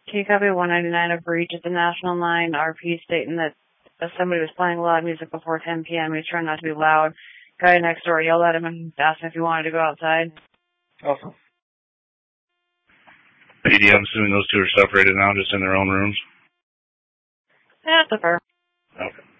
Key copy 199 of breach at the National Line RP stating that somebody was playing loud music before 10 p.m. He's trying not to be loud. Guy next door yelled at him and asked him if he wanted to go outside. Awesome. PD, I'm assuming those two are separated now, just in their own rooms? Yeah, that's fair. Okay.